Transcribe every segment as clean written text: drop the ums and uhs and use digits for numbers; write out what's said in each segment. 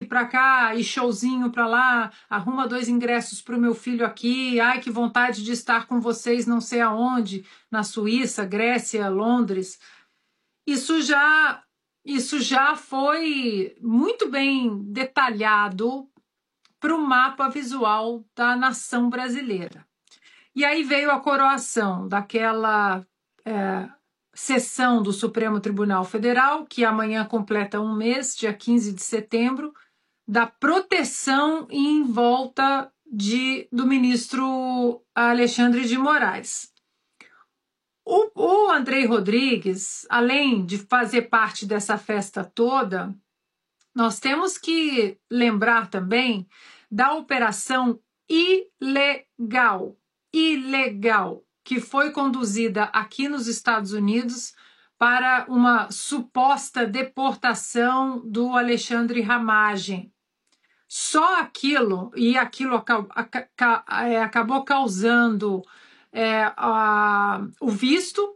para cá e showzinho para lá, arruma 2 ingressos para o meu filho aqui, ai, que vontade de estar com vocês não sei aonde, na Suíça, Grécia, Londres. Isso já foi muito bem detalhado para o mapa visual da nação brasileira. E aí veio a coroação daquela sessão do Supremo Tribunal Federal, que amanhã completa 1 mês, dia 15 de setembro, da proteção em volta do ministro Alexandre de Moraes. O Andrei Rodrigues, além de fazer parte dessa festa toda, nós temos que lembrar também da operação ilegal, que foi conduzida aqui nos Estados Unidos para uma suposta deportação do Alexandre Ramagem. Só aquilo, e aquilo acabou causando o visto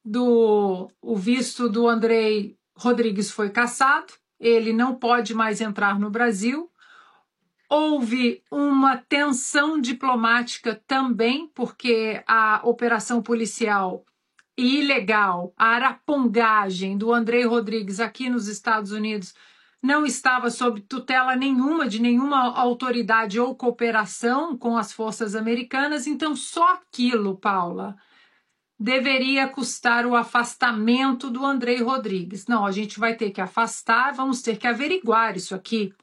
do Andrei Rodrigues foi cassado, ele não pode mais entrar no Brasil. Houve uma tensão diplomática também, porque a operação policial ilegal, a arapongagem do Andrei Rodrigues aqui nos Estados Unidos não estava sob tutela nenhuma de nenhuma autoridade ou cooperação com as forças americanas. Então, só aquilo, Paula, deveria custar o afastamento do Andrei Rodrigues. Não, a gente vai ter que afastar, vamos ter que averiguar isso aqui.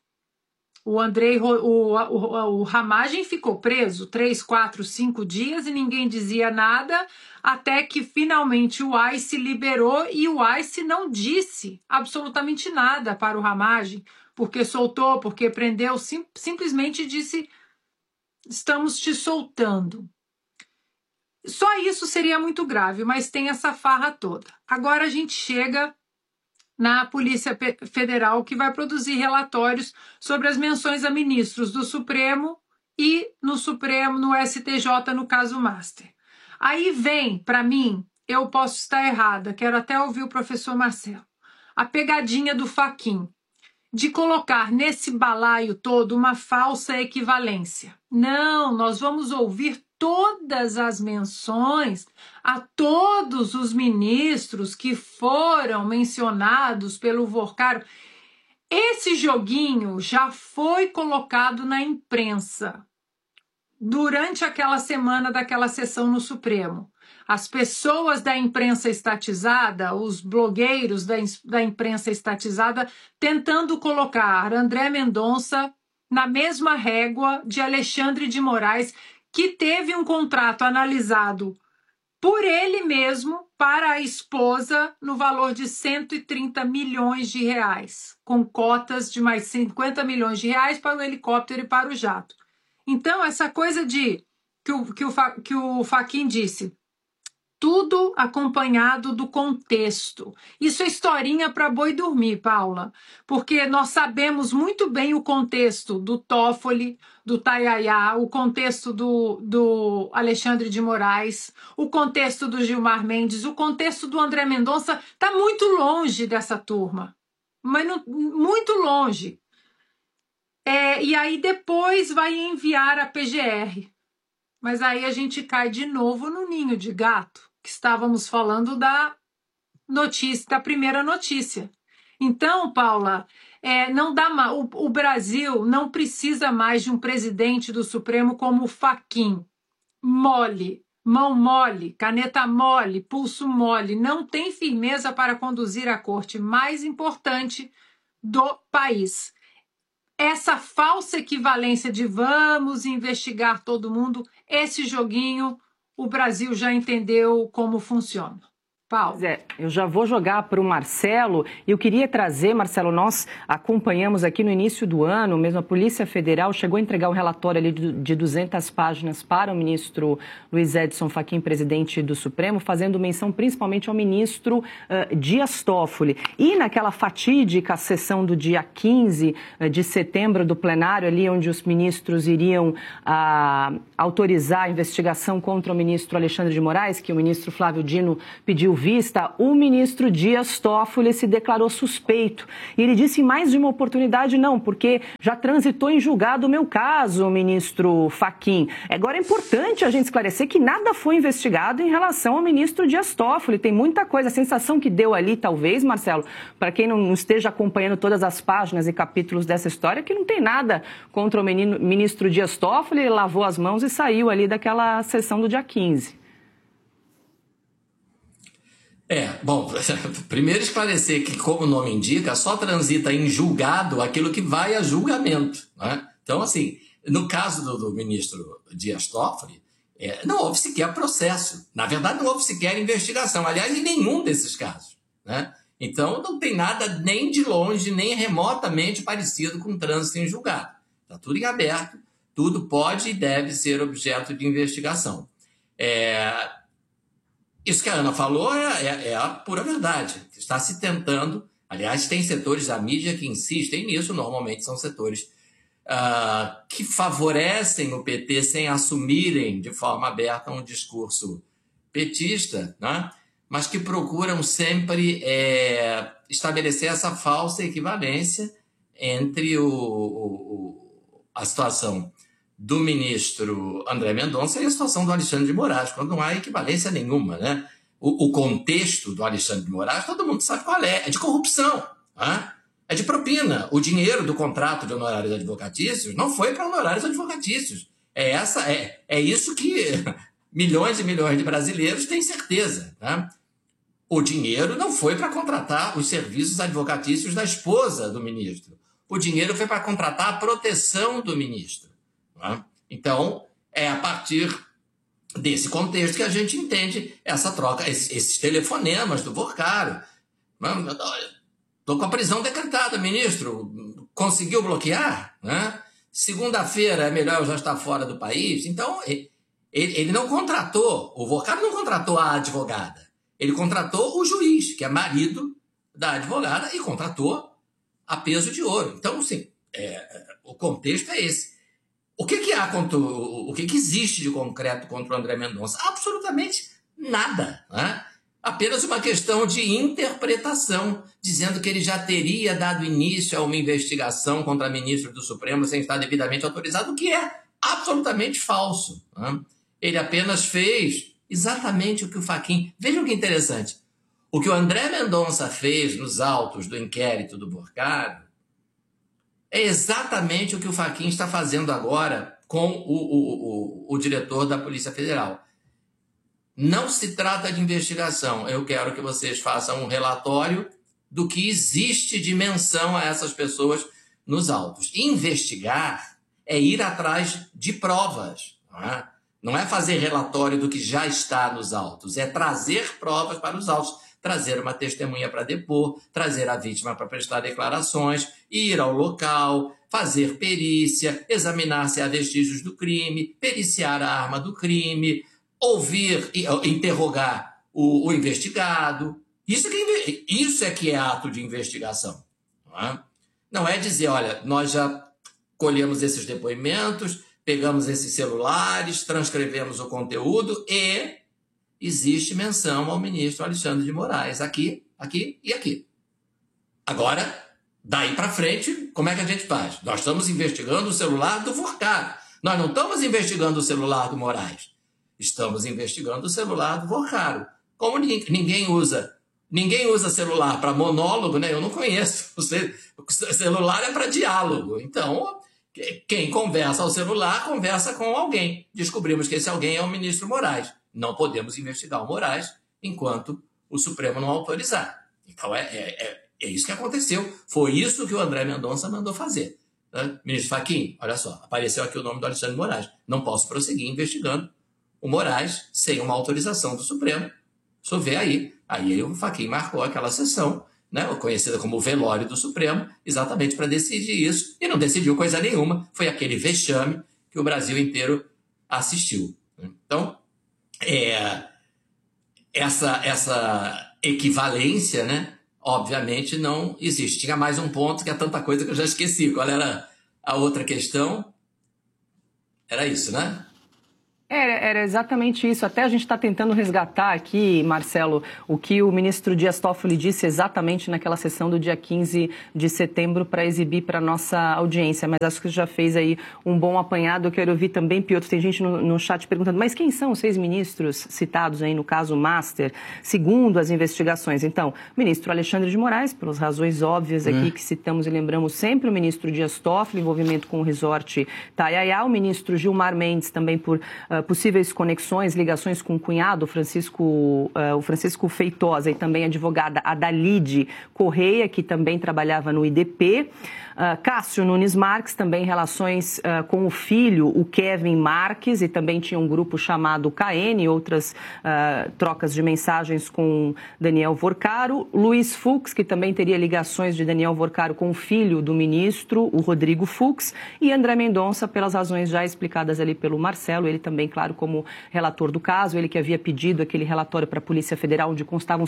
O Ramagem ficou preso 3, 4, 5 dias e ninguém dizia nada, até que finalmente o ICE liberou, e o ICE não disse absolutamente nada para o Ramagem, porque soltou, porque prendeu, simplesmente disse: estamos te soltando. Só isso seria muito grave, mas tem essa farra toda. Agora a gente chega na Polícia Federal, que vai produzir relatórios sobre as menções a ministros do Supremo e no STJ, no caso Master. Aí vem, para mim, eu posso estar errada, quero até ouvir o professor Marcelo, a pegadinha do Fachin, de colocar nesse balaio todo uma falsa equivalência. Não, nós vamos ouvir todas as menções a todos os ministros que foram mencionados pelo Vorcaro. Esse joguinho já foi colocado na imprensa durante aquela semana daquela sessão no Supremo. As pessoas da imprensa estatizada, os blogueiros da imprensa estatizada, tentando colocar André Mendonça na mesma régua de Alexandre de Moraes, que teve um contrato analisado por ele mesmo para a esposa no valor de 130 milhões de reais, com cotas de mais 50 milhões de reais para o helicóptero e para o jato. Então, essa coisa que o Fachin disse, tudo acompanhado do contexto. Isso é historinha para boi dormir, Paula, porque nós sabemos muito bem o contexto do Toffoli, do Tayaya, o contexto do Alexandre de Moraes, o contexto do Gilmar Mendes, o contexto do André Mendonça. Está muito longe dessa turma, mas não, muito longe. E aí depois vai enviar a PGR. Mas aí a gente cai de novo no ninho de gato, que estávamos falando da primeira notícia. Então, Paula, não dá mais. O Brasil não precisa mais de um presidente do Supremo como o Fachin. Mole, mão mole, caneta mole, pulso mole. Não tem firmeza para conduzir a corte mais importante do país. Essa falsa equivalência de vamos investigar todo mundo, esse joguinho, o Brasil já entendeu como funciona. Paulo. Eu já vou jogar para o Marcelo. Eu queria trazer, Marcelo, nós acompanhamos aqui no início do ano, mesmo a Polícia Federal chegou a entregar um relatório ali de 200 páginas para o ministro Luiz Edson Fachin, presidente do Supremo, fazendo menção principalmente ao ministro Dias Toffoli. E naquela fatídica sessão do dia 15 de setembro do plenário, ali onde os ministros iriam autorizar a investigação contra o ministro Alexandre de Moraes, que o ministro Flávio Dino pediu vista, o ministro Dias Toffoli se declarou suspeito. E ele disse em mais de uma oportunidade, não, porque já transitou em julgado o meu caso, ministro Fachin. Agora é importante a gente esclarecer que nada foi investigado em relação ao ministro Dias Toffoli. Tem muita coisa. A sensação que deu ali, talvez, Marcelo, para quem não esteja acompanhando todas as páginas e capítulos dessa história, que não tem nada contra o ministro Dias Toffoli. Ele lavou as mãos e saiu ali daquela sessão do dia 15. Bom, primeiro esclarecer que, como o nome indica, só transita em julgado aquilo que vai a julgamento, né? Então, assim, no caso do ministro Dias Toffoli, não houve sequer processo. Na verdade, não houve sequer investigação. Aliás, em nenhum desses casos, né? Então, não tem nada nem de longe, nem remotamente parecido com trânsito em julgado. Está tudo em aberto, tudo pode e deve ser objeto de investigação. Isso que a Ana falou é a pura verdade. Está se tentando, aliás, tem setores da mídia que insistem nisso, normalmente são setores que favorecem o PT sem assumirem de forma aberta um discurso petista, né? Mas que procuram sempre estabelecer essa falsa equivalência entre a situação do ministro André Mendonça e a situação do Alexandre de Moraes, quando não há equivalência nenhuma, né? O contexto do Alexandre de Moraes, todo mundo sabe qual é de corrupção, né? É de propina. O dinheiro do contrato de honorários advocatícios não foi para honorários advocatícios. É isso que milhões e milhões de brasileiros têm certeza, né? O dinheiro não foi para contratar os serviços advocatícios da esposa do ministro. O dinheiro foi para contratar a proteção do ministro. Então, é a partir desse contexto que a gente entende essa troca, esses telefonemas do Vorcaro. Estou com a prisão decretada, ministro. Conseguiu bloquear? Né? Segunda-feira é melhor eu já estar fora do país. Então, ele não contratou, o Vorcaro não contratou a advogada. Ele contratou o juiz, que é marido da advogada, e contratou a peso de ouro. Então, sim, o contexto é esse. O que existe de concreto contra o André Mendonça? Absolutamente nada, né? Apenas uma questão de interpretação, dizendo que ele já teria dado início a uma investigação contra ministro do Supremo sem estar devidamente autorizado, o que é absolutamente falso, né? Ele apenas fez exatamente o que o Fachin... Vejam que interessante. O que o André Mendonça fez nos autos do inquérito do Vorcaro é exatamente o que o Fachin está fazendo agora com o diretor da Polícia Federal. Não se trata de investigação. Eu quero que vocês façam um relatório do que existe de menção a essas pessoas nos autos. Investigar é ir atrás de provas. Não é fazer relatório do que já está nos autos, é trazer provas para os autos. Trazer uma testemunha para depor, trazer a vítima para prestar declarações, ir ao local, fazer perícia, examinar se há vestígios do crime, periciar a arma do crime, ouvir, interrogar o investigado. Isso é que é ato de investigação. Não é dizer, olha, nós já colhemos esses depoimentos, pegamos esses celulares, transcrevemos o conteúdo e... existe menção ao ministro Alexandre de Moraes, aqui, aqui e aqui. Agora, daí para frente, como é que a gente faz? Nós estamos investigando o celular do Vorcaro. Nós não estamos investigando o celular do Moraes. Estamos investigando o celular do Vorcaro. Como ninguém usa celular para monólogo, né? Eu não conheço. O celular é para diálogo. Então, quem conversa ao celular, conversa com alguém. Descobrimos que esse alguém é o ministro Moraes. Não podemos investigar o Moraes enquanto o Supremo não autorizar. Então, é isso que aconteceu. Foi isso que o André Mendonça mandou fazer. Né? Ministro Fachin, olha só, apareceu aqui o nome do Alexandre de Moraes. Não posso prosseguir investigando o Moraes sem uma autorização do Supremo. Só vê aí. Aí o Fachin marcou aquela sessão, né, conhecida como o velório do Supremo, exatamente para decidir isso. E não decidiu coisa nenhuma. Foi aquele vexame que o Brasil inteiro assistiu. Então, essa equivalência, né, obviamente não existe. Tinha mais um ponto que é tanta coisa que eu já esqueci. Qual era a outra questão? Era isso, né? Era exatamente isso. Até a gente está tentando resgatar aqui, Marcelo, o que o ministro Dias Toffoli disse exatamente naquela sessão do dia 15 de setembro para exibir para a nossa audiência. Mas acho que já fez aí um bom apanhado. Eu quero ouvir também, Piotr, tem gente no chat perguntando, mas quem são os 6 ministros citados aí no caso Master, segundo as investigações? Então, o ministro Alexandre de Moraes, pelas razões óbvias aqui que citamos e lembramos sempre, o ministro Dias Toffoli, envolvimento com o resort Taiaiá, o ministro Gilmar Mendes também por possíveis conexões, ligações com o cunhado, o Francisco Feitosa, e também a advogada Adalide Correia, que também trabalhava no IDP. Cássio Nunes Marques, também relações com o filho, o Kevin Marques, e também tinha um grupo chamado KN, outras trocas de mensagens com Daniel Vorcaro. Luiz Fux, que também teria ligações de Daniel Vorcaro com o filho do ministro, o Rodrigo Fux, e André Mendonça, pelas razões já explicadas ali pelo Marcelo, ele também, claro, como relator do caso, ele que havia pedido aquele relatório para a Polícia Federal, onde constavam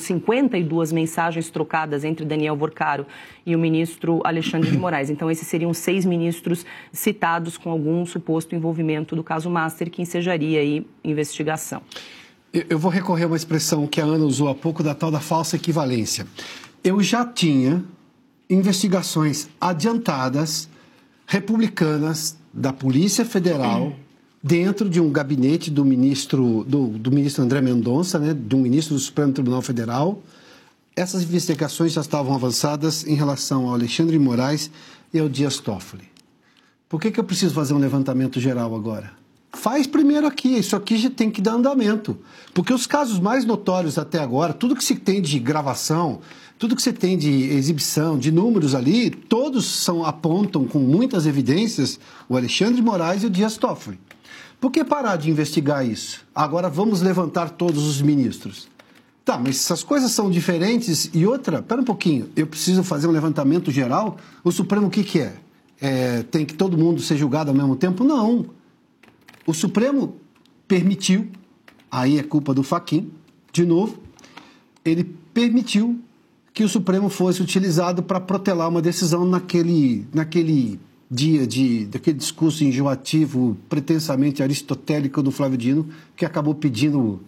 52 mensagens trocadas entre Daniel Vorcaro e o ministro Alexandre de Moraes. Então, esses seriam 6 ministros citados com algum suposto envolvimento do caso Master, que ensejaria aí investigação. Eu vou recorrer a uma expressão que a Ana usou há pouco, da tal da falsa equivalência. Eu já tinha investigações adiantadas, republicanas, da Polícia Federal, dentro de um gabinete do ministro André Mendonça, né, do ministro do Supremo Tribunal Federal. Essas investigações já estavam avançadas em relação ao Alexandre de Moraes e ao Dias Toffoli. Por que eu preciso fazer um levantamento geral agora? Faz primeiro aqui, isso aqui já tem que dar andamento. Porque os casos mais notórios até agora, tudo que se tem de gravação, tudo que se tem de exibição, de números ali, todos apontam com muitas evidências o Alexandre de Moraes e o Dias Toffoli. Por que parar de investigar isso? Agora vamos levantar todos os ministros. Tá, mas essas coisas são diferentes. E outra, pera um pouquinho, eu preciso fazer um levantamento geral. O Supremo o que é? Tem que todo mundo ser julgado ao mesmo tempo? Não. O Supremo permitiu, aí é culpa do Fachin, de novo, ele permitiu que o Supremo fosse utilizado para protelar uma decisão naquele dia daquele discurso enjoativo, pretensamente aristotélico do Flávio Dino, que acabou pedindo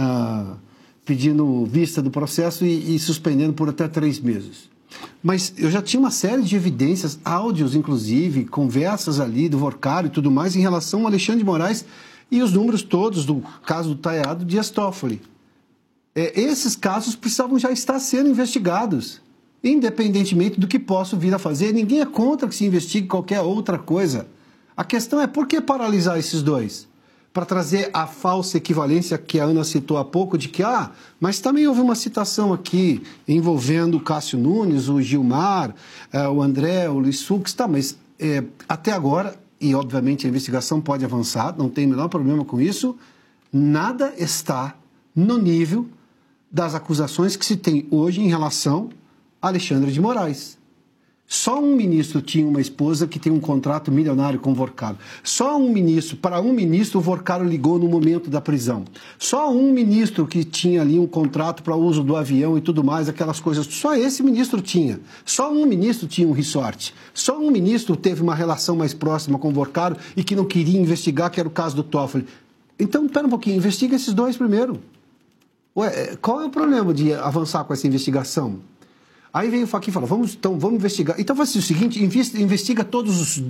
vista do processo e suspendendo por até 3 meses. Mas eu já tinha uma série de evidências, áudios inclusive, conversas ali do Vorcaro e tudo mais em relação ao Alexandre de Moraes e os números todos do caso do Taiaiá, do Dias Toffoli. Esses casos precisavam já estar sendo investigados, independentemente do que posso vir a fazer. Ninguém é contra que se investigue qualquer outra coisa. A questão é por que paralisar esses dois? Para trazer a falsa equivalência que a Ana citou há pouco, de que, mas também houve uma citação aqui envolvendo o Cássio Nunes, o Gilmar, o André, o Luiz Fux, mas até agora, e obviamente a investigação pode avançar, não tem o menor problema com isso, nada está no nível das acusações que se tem hoje em relação a Alexandre de Moraes. Só um ministro tinha uma esposa que tem um contrato milionário com o Vorcaro. Para um ministro, o Vorcaro ligou no momento da prisão. Só um ministro que tinha ali um contrato para o uso do avião e tudo mais, aquelas coisas. Só esse ministro tinha. Só um ministro tinha um resort. Só um ministro teve uma relação mais próxima com o Vorcaro e que não queria investigar, que era o caso do Toffoli. Então, espera um pouquinho, investiga esses dois primeiro. Qual é o problema de avançar com essa investigação? Aí vem o Fachin e fala, vamos investigar. Então vai ser o seguinte, investiga todos os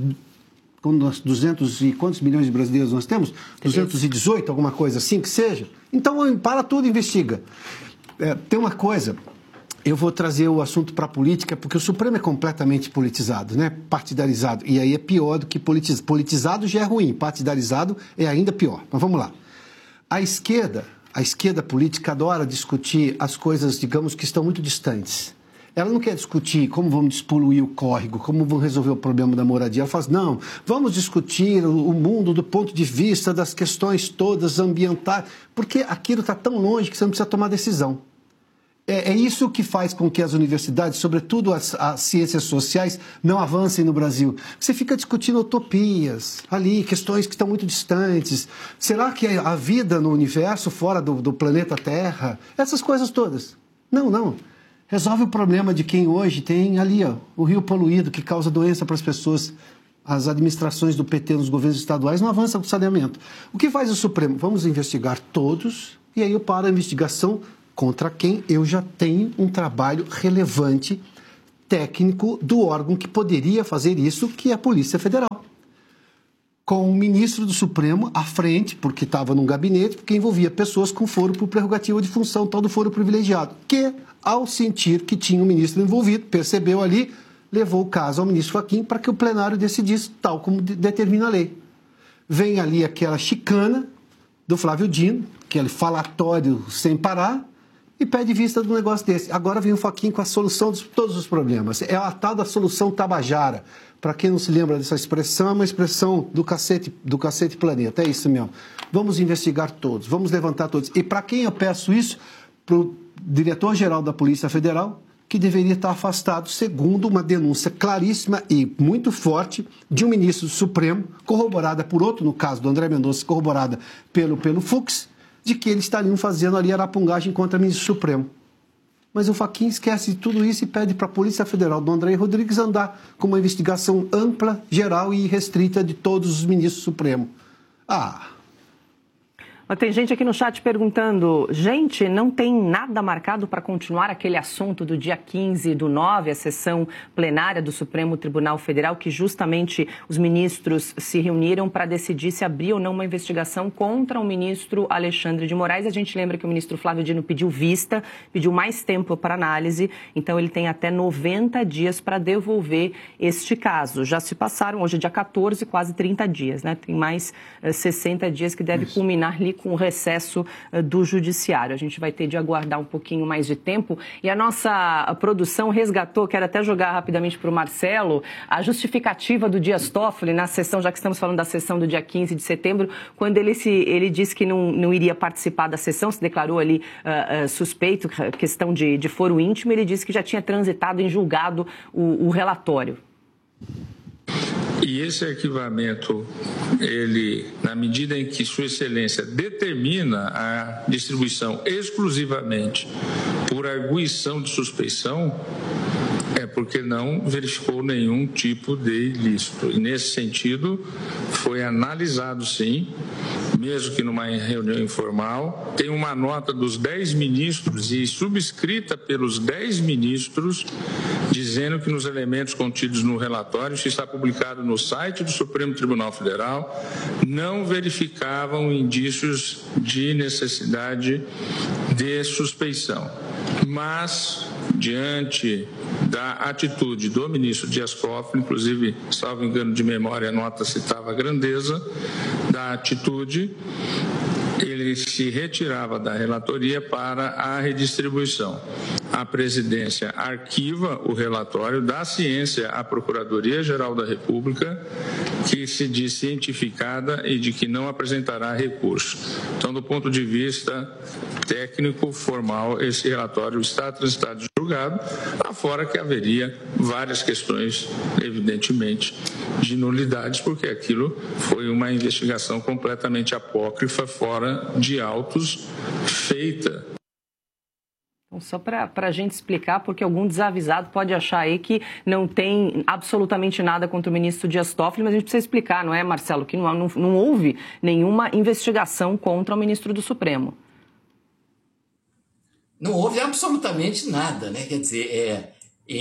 200 e quantos milhões de brasileiros nós temos? 218, alguma coisa assim que seja. Então para tudo e investiga. Tem uma coisa, eu vou trazer o assunto para a política, porque o Supremo é completamente politizado, né? Partidarizado. E aí é pior do que politizado. Politizado já é ruim, partidarizado é ainda pior. Mas vamos lá. A esquerda política adora discutir as coisas, digamos, que estão muito distantes. Ela não quer discutir como vamos despoluir o córrego, como vamos resolver o problema da moradia. Ela fala, não, vamos discutir o mundo do ponto de vista das questões todas ambientais, porque aquilo está tão longe que você não precisa tomar decisão. É isso que faz com que as universidades, sobretudo as ciências sociais, não avancem no Brasil. Você fica discutindo utopias ali, questões que estão muito distantes. Será que a vida no universo, fora do planeta Terra? Essas coisas todas. Não. Resolve o problema de quem hoje tem ali, o rio poluído que causa doença para as pessoas. as administrações do PT nos governos estaduais não avançam com o saneamento. O que faz o Supremo? Vamos investigar todos, e aí eu paro a investigação contra quem eu já tenho um trabalho relevante, técnico, do órgão que poderia fazer isso, que é a Polícia Federal. Com o ministro do Supremo à frente, porque estava num gabinete, porque envolvia pessoas com foro por prerrogativa de função, tal do foro privilegiado, que, ao sentir que tinha um ministro envolvido, percebeu ali, levou o caso ao ministro Fachin para que o plenário decidisse, tal como determina a lei. Vem ali aquela chicana do Flávio Dino, aquele falatório sem parar, e pede vista do negócio desse. Agora vem o Fachin com a solução de todos os problemas. É a tal da solução Tabajara. Para quem não se lembra dessa expressão, é uma expressão do cacete planeta. É isso mesmo. Vamos investigar todos, vamos levantar todos. E para quem eu peço isso? Para o diretor-geral da Polícia Federal, que deveria estar afastado, segundo uma denúncia claríssima e muito forte de um ministro do Supremo, corroborada por outro, no caso do André Mendonça, corroborada pelo Fux, de que eles estariam fazendo ali arapungagem contra o ministro Supremo. Mas o Fachin esquece de tudo isso e pede para a Polícia Federal do André Rodrigues andar com uma investigação ampla, geral e restrita de todos os ministros supremos. Tem gente aqui no chat perguntando, gente, não tem nada marcado para continuar aquele assunto do dia 15/9, a sessão plenária do Supremo Tribunal Federal, que justamente os ministros se reuniram para decidir se abrir ou não uma investigação contra o ministro Alexandre de Moraes. A gente lembra que o ministro Flávio Dino pediu vista, pediu mais tempo para análise, então ele tem até 90 dias para devolver este caso. Já se passaram, hoje é dia 14, quase 30 dias, né? Tem mais 60 dias que deve culminar ali com o recesso do judiciário. A gente vai ter de aguardar um pouquinho mais de tempo. E a nossa produção resgatou, quero até jogar rapidamente para o Marcelo, a justificativa do Dias Toffoli na sessão, já que estamos falando da sessão do dia 15 de setembro, quando ele disse que não iria participar da sessão, se declarou ali suspeito, questão de foro íntimo, ele disse que já tinha transitado em julgado o relatório. E esse arquivamento, ele, na medida em que Sua Excelência determina a distribuição exclusivamente por arguição de suspeição, é porque não verificou nenhum tipo de ilícito. E, nesse sentido, foi analisado, sim, mesmo que numa reunião informal. Tem uma nota dos 10 ministros e subscrita pelos 10 ministros, dizendo que nos elementos contidos no relatório, que está publicado no site do Supremo Tribunal Federal, não verificavam indícios de necessidade de suspeição. Mas, diante da atitude do ministro Dias Toffoli, inclusive, salvo engano de memória, a nota citava a grandeza da atitude, ele se retirava da relatoria para a redistribuição. A presidência arquiva o relatório, dá ciência à Procuradoria-Geral da República, que se diz cientificada e de que não apresentará recurso. Então, do ponto de vista técnico, formal, esse relatório está transitado de julgado, afora que haveria várias questões, evidentemente, de nulidades, porque aquilo foi uma investigação completamente apócrifa, fora de autos, feita. Então, só para a gente explicar, porque algum desavisado pode achar aí que não tem absolutamente nada contra o ministro Dias Toffoli, mas a gente precisa explicar, não é, Marcelo, que não houve nenhuma investigação contra o ministro do Supremo. Não houve absolutamente nada, né? Quer dizer,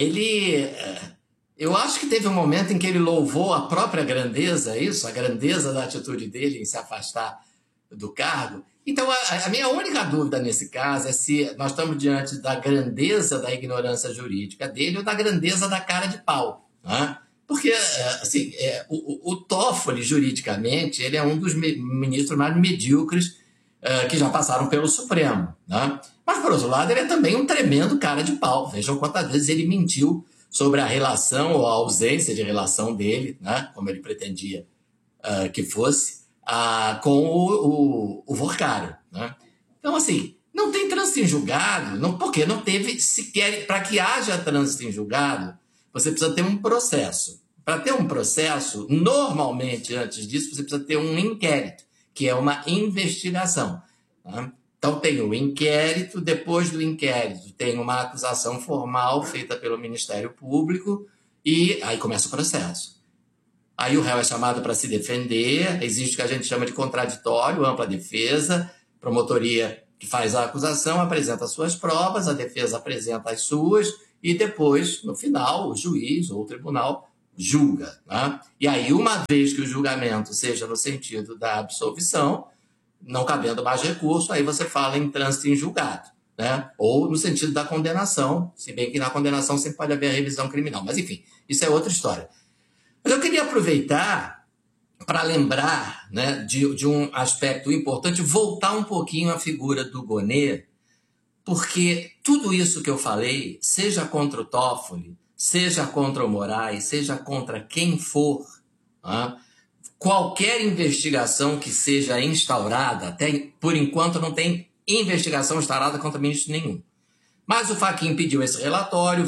eu acho que teve um momento em que ele louvou a própria grandeza, a grandeza da atitude dele em se afastar do cargo. Então, a minha única dúvida nesse caso é se nós estamos diante da grandeza da ignorância jurídica dele ou da grandeza da cara de pau, né? Porque, assim, o Toffoli, juridicamente, ele é um dos ministros mais medíocres que já passaram pelo Supremo, né? Mas, por outro lado, ele é também um tremendo cara de pau. Vejam quantas vezes ele mentiu sobre a relação ou a ausência de relação dele, né? Como ele pretendia que fosse, com o Vorcário, né? Então, assim, não tem trânsito em julgado, porque não teve sequer... Para que haja trânsito em julgado, você precisa ter um processo. Para ter um processo, normalmente, antes disso, você precisa ter um inquérito, que é uma investigação, tá? Então, tem o inquérito, depois do inquérito tem uma acusação formal feita pelo Ministério Público e aí começa o processo. aí o réu é chamado para se defender, existe o que a gente chama de contraditório, ampla defesa, promotoria que faz a acusação apresenta as suas provas, a defesa apresenta as suas, e depois, no final, o juiz ou o tribunal julga. Né? E aí, uma vez que o julgamento seja no sentido da absolvição, não cabendo mais recurso, aí você fala em trânsito em julgado. Né? Ou no sentido da condenação, se bem que na condenação sempre pode haver a revisão criminal. Mas, enfim, isso é outra história. Mas eu queria aproveitar para lembrar, né, de um aspecto importante, voltar um pouquinho à figura do Gonê, porque tudo isso que eu falei, seja contra o Toffoli, seja contra o Moraes, seja contra quem for, né, qualquer investigação que seja instaurada, até por enquanto não tem investigação instaurada contra ministro nenhum. Mas o Fachin pediu esse relatório,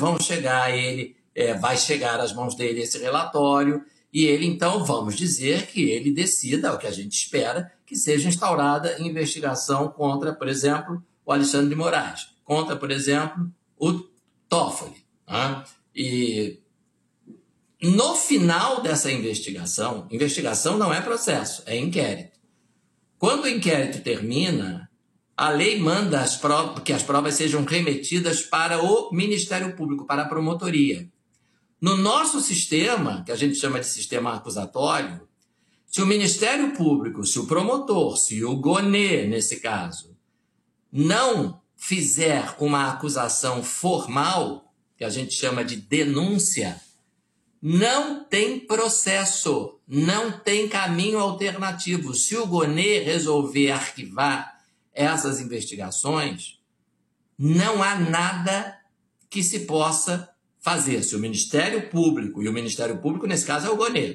vai chegar às mãos dele esse relatório, e ele, então, vamos dizer que ele decida, o que a gente espera, que seja instaurada investigação contra, por exemplo, o Alexandre de Moraes, contra, por exemplo, o Toffoli. Né? E no final dessa investigação não é processo, é inquérito. Quando o inquérito termina, a lei manda que as provas sejam remetidas para o Ministério Público, para a promotoria. No nosso sistema, que a gente chama de sistema acusatório, se o Ministério Público, se o promotor, se o Gonê, nesse caso, não fizer uma acusação formal, que a gente chama de denúncia, não tem processo, não tem caminho alternativo. Se o Gonê resolver arquivar essas investigações, não há nada que se possa fazer. Se o Ministério Público, e o Ministério Público, nesse caso, é o Gonê,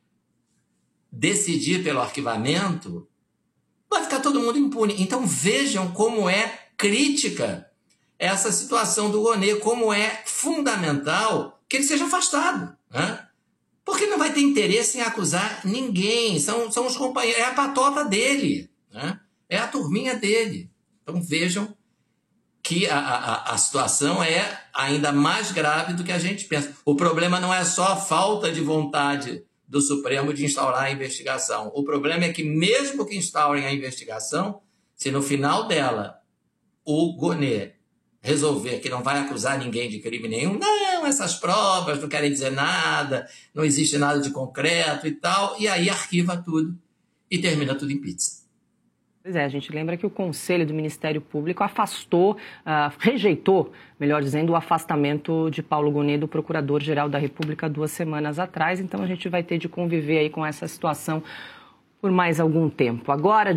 decidir pelo arquivamento, vai ficar todo mundo impune. Então vejam como é crítica essa situação do Gonê, como é fundamental que ele seja afastado. Né? Porque não vai ter interesse em acusar ninguém, são os companheiros, é a patota dele, né? É a turminha dele. Então vejam que a situação é ainda mais grave do que a gente pensa. O problema não é só a falta de vontade do Supremo de instaurar a investigação. O problema é que, mesmo que instaurem a investigação, se no final dela o Gonê resolver que não vai acusar ninguém de crime nenhum, não, essas provas não querem dizer nada, não existe nada de concreto e tal, e aí arquiva tudo e termina tudo em pizza. Pois é, a gente lembra que o Conselho do Ministério Público rejeitou, melhor dizendo, o afastamento de Paulo Gonê do Procurador-Geral da República 2 semanas atrás, então a gente vai ter de conviver aí com essa situação por mais algum tempo. Agora,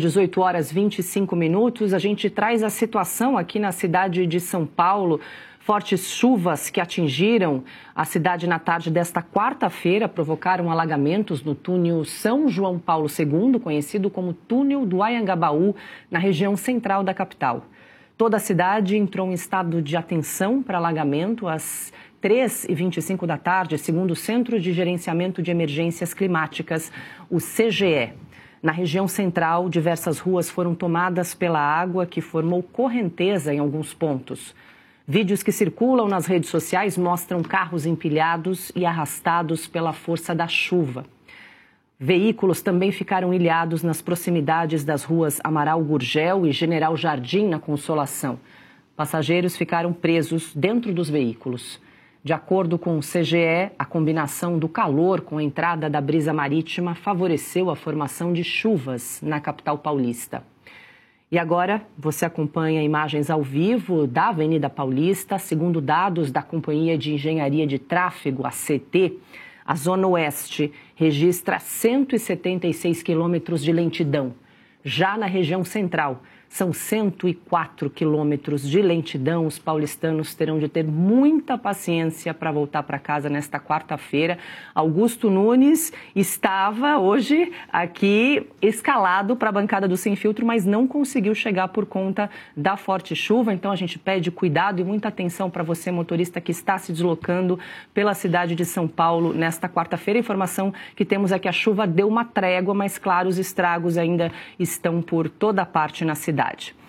18h25, a gente traz a situação aqui na cidade de São Paulo. Fortes chuvas que atingiram a cidade na tarde desta quarta-feira provocaram alagamentos no túnel São João Paulo II, conhecido como túnel do Anhangabaú, na região central da capital. Toda a cidade entrou em estado de atenção para alagamento às 3h25 da tarde, segundo o Centro de Gerenciamento de Emergências Climáticas, o CGE. Na região central, diversas ruas foram tomadas pela água, que formou correnteza em alguns pontos. Vídeos que circulam nas redes sociais mostram carros empilhados e arrastados pela força da chuva. Veículos também ficaram ilhados nas proximidades das ruas Amaral Gurgel e General Jardim, na Consolação. Passageiros ficaram presos dentro dos veículos. De acordo com o CGE, a combinação do calor com a entrada da brisa marítima favoreceu a formação de chuvas na capital paulista. E agora você acompanha imagens ao vivo da Avenida Paulista. Segundo dados da Companhia de Engenharia de Tráfego, a CT, a Zona Oeste registra 176 quilômetros de lentidão. Já na região central, são 104 quilômetros de lentidão. Os paulistanos terão de ter muita paciência para voltar para casa nesta quarta-feira. Augusto Nunes estava hoje aqui escalado para a bancada do Sem Filtro, mas não conseguiu chegar por conta da forte chuva. Então a gente pede cuidado e muita atenção para você, motorista, que está se deslocando pela cidade de São Paulo nesta quarta-feira. A informação que temos é que a chuva deu uma trégua, mas claro, os estragos ainda estão por toda parte na cidade.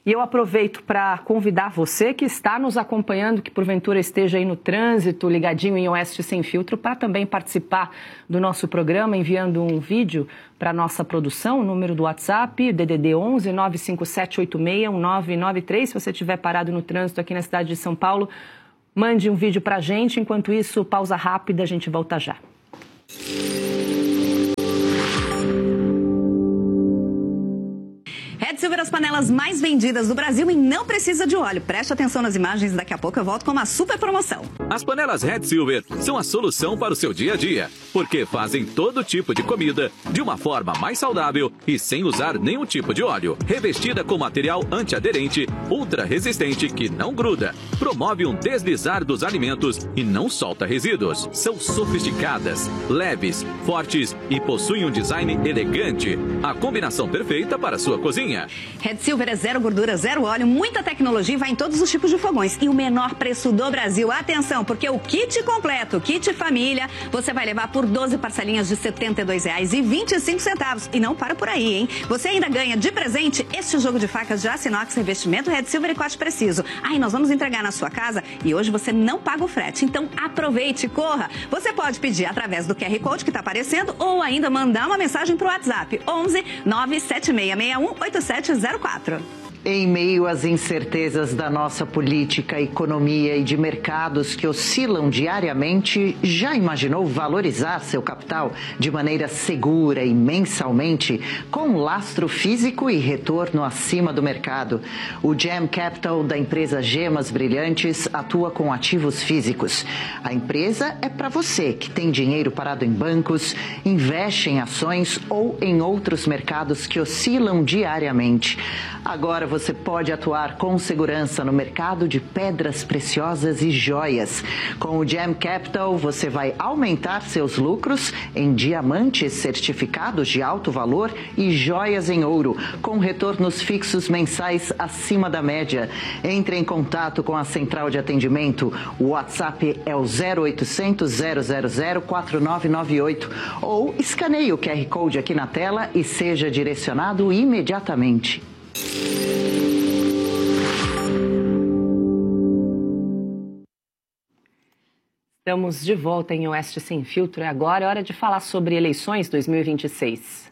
E eu aproveito para convidar você que está nos acompanhando, que porventura esteja aí no trânsito, ligadinho em Oeste Sem Filtro, para também participar do nosso programa, enviando um vídeo para a nossa produção, o número do WhatsApp, DDD 11 95786 1993. Se você estiver parado no trânsito aqui na cidade de São Paulo, mande um vídeo para a gente. Enquanto isso, pausa rápida, a gente volta já. Red Silver, as panelas mais vendidas do Brasil e não precisa de óleo. Preste atenção nas imagens, daqui a pouco eu volto com uma super promoção. As panelas Red Silver são a solução para o seu dia a dia, porque fazem todo tipo de comida de uma forma mais saudável e sem usar nenhum tipo de óleo. Revestida com material antiaderente, ultra resistente que não gruda, promove um deslizar dos alimentos e não solta resíduos. São sofisticadas, leves, fortes e possuem um design elegante. A combinação perfeita para a sua cozinha. Red Silver é zero gordura, zero óleo, muita tecnologia e vai em todos os tipos de fogões. E o menor preço do Brasil. Atenção, porque o kit completo, kit família, você vai levar por 12 parcelinhas de R$ 72,25. E não para por aí, hein? Você ainda ganha de presente este jogo de facas de aço inox, revestimento Red Silver e corte preciso. Aí nós vamos entregar na sua casa e hoje você não paga o frete. Então aproveite, corra. Você pode pedir através do QR Code que está aparecendo ou ainda mandar uma mensagem para o WhatsApp 11 97661 8704. Em meio às incertezas da nossa política, economia e de mercados que oscilam diariamente, já imaginou valorizar seu capital de maneira segura e mensalmente, com lastro físico e retorno acima do mercado? O Gem Capital da empresa Gemas Brilhantes atua com ativos físicos. A empresa é para você que tem dinheiro parado em bancos, investe em ações ou em outros mercados que oscilam diariamente. Agora você pode atuar com segurança no mercado de pedras preciosas e joias. Com o Gem Capital, você vai aumentar seus lucros em diamantes certificados de alto valor e joias em ouro, com retornos fixos mensais acima da média. Entre em contato com a central de atendimento. O WhatsApp é o 0800 000 4998 ou escaneie o QR Code aqui na tela e seja direcionado imediatamente. Estamos de volta em Oeste Sem Filtro e agora é hora de falar sobre eleições 2026.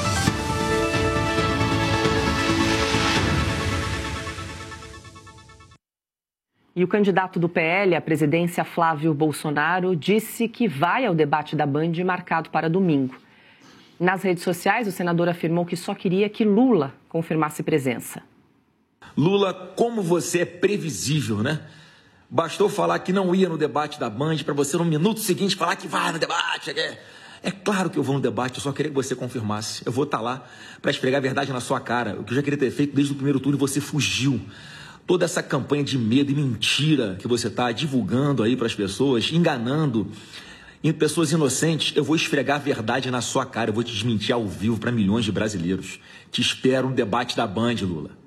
E o candidato do PL à presidência, Flávio Bolsonaro, disse que vai ao debate da Band marcado para domingo. Nas redes sociais, o senador afirmou que só queria que Lula confirmasse presença. Lula, como você é previsível, né? Bastou falar que não ia no debate da Band para você no minuto seguinte falar que vai no debate. É claro que eu vou no debate, eu só queria que você confirmasse. Eu vou estar lá para esfregar a verdade na sua cara. O que eu já queria ter feito desde o primeiro turno e você fugiu. Toda essa campanha de medo e mentira que você está divulgando aí para as pessoas, enganando pessoas inocentes, eu vou esfregar a verdade na sua cara. Eu vou te desmentir ao vivo para milhões de brasileiros. Te espero no debate da Band, Lula.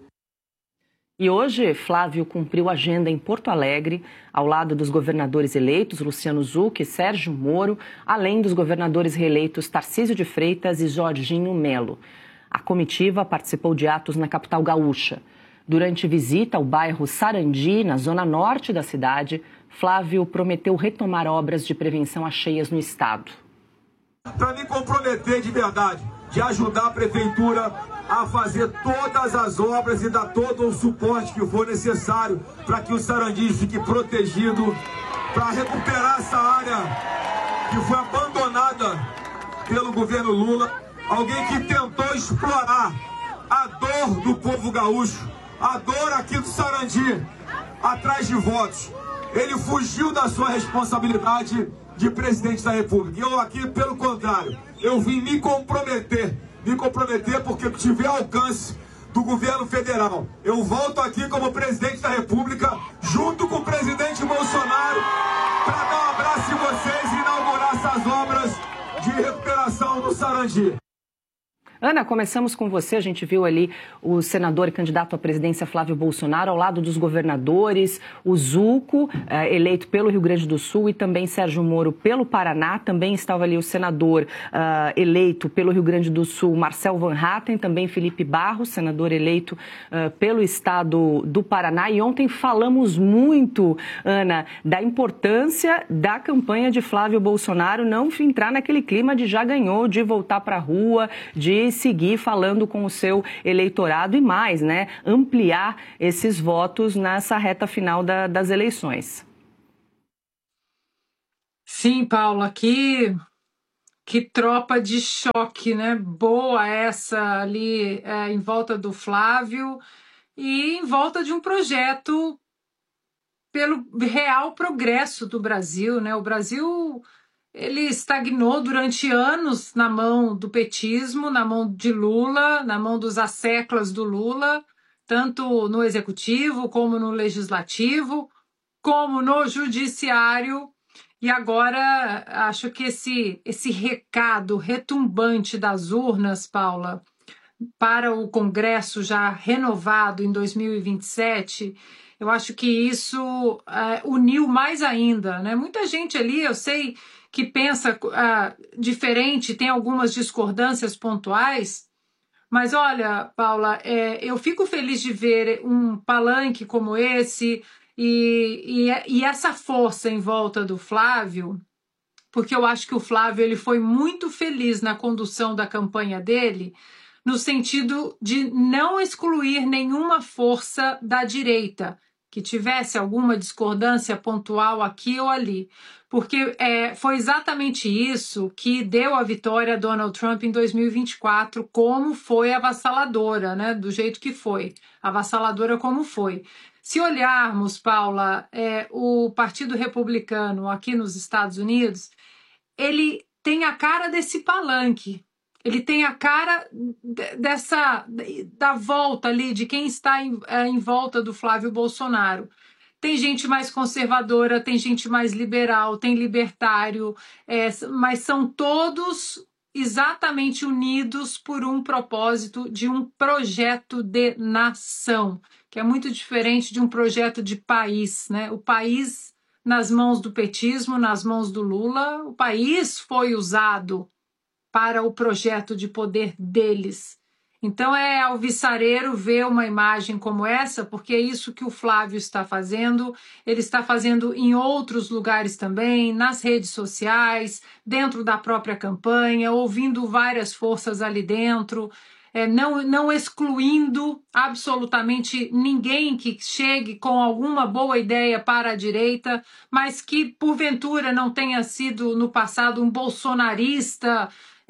E hoje, Flávio cumpriu agenda em Porto Alegre, ao lado dos governadores eleitos, Luciano Zuck e Sérgio Moro, além dos governadores reeleitos Tarcísio de Freitas e Jorginho Melo. A comitiva participou de atos na capital gaúcha. Durante visita ao bairro Sarandi, na zona norte da cidade, Flávio prometeu retomar obras de prevenção a cheias no estado. Para me comprometer de verdade, de ajudar a prefeitura a fazer todas as obras e dar todo o suporte que for necessário para que o Sarandi fique protegido, para recuperar essa área que foi abandonada pelo governo Lula. Alguém que tentou explorar a dor do povo gaúcho, a dor aqui do Sarandi, atrás de votos. Ele fugiu da sua responsabilidade de presidente da República. E eu aqui, pelo contrário, eu vim me comprometer porque tiver alcance do governo federal. Eu volto aqui como presidente da República, junto com o presidente Bolsonaro, para dar um abraço em vocês e inaugurar essas obras de recuperação do Sarandi. Ana, começamos com você. A gente viu ali o senador e candidato à presidência Flávio Bolsonaro ao lado dos governadores, o Zucco, eleito pelo Rio Grande do Sul, e também Sérgio Moro pelo Paraná. Também estava ali o senador eleito pelo Rio Grande do Sul, Marcel Van Hatten, também Felipe Barros, senador eleito pelo estado do Paraná. E ontem falamos muito, Ana, da importância da campanha de Flávio Bolsonaro não entrar naquele clima de já ganhou, de voltar para a rua, de seguir falando com o seu eleitorado e mais, né? Ampliar esses votos nessa reta final das eleições. Sim, Paula, que tropa de choque, né? Boa essa ali em volta do Flávio e em volta de um projeto pelo real progresso do Brasil, né? O Brasil, ele estagnou durante anos na mão do petismo, na mão de Lula, na mão dos asseclas do Lula, tanto no executivo, como no legislativo, como no judiciário. E agora, acho que esse recado retumbante das urnas, Paula, para o Congresso já renovado em 2027, eu acho que isso uniu mais ainda, né? Muita gente ali, eu sei que pensa diferente, tem algumas discordâncias pontuais, mas olha, Paula, eu fico feliz de ver um palanque como esse e essa força em volta do Flávio, porque eu acho que o Flávio ele foi muito feliz na condução da campanha dele, no sentido de não excluir nenhuma força da direita que tivesse alguma discordância pontual aqui ou ali, porque foi exatamente isso que deu a vitória a Donald Trump em 2024, como foi avassaladora, né? Do jeito que foi, avassaladora como foi. Se olharmos, Paula, o Partido Republicano aqui nos Estados Unidos, ele tem a cara desse palanque, ele tem a cara da volta ali, de quem está em volta do Flávio Bolsonaro. Tem gente mais conservadora, tem gente mais liberal, tem libertário, mas são todos exatamente unidos por um propósito de um projeto de nação, que é muito diferente de um projeto de país, né? O país nas mãos do petismo, nas mãos do Lula, o país foi usado para o projeto de poder deles. Então é alvissareiro ver uma imagem como essa, porque é isso que o Flávio está fazendo, ele está fazendo em outros lugares também, nas redes sociais, dentro da própria campanha, ouvindo várias forças ali dentro, não excluindo absolutamente ninguém que chegue com alguma boa ideia para a direita, mas que porventura não tenha sido no passado um bolsonarista,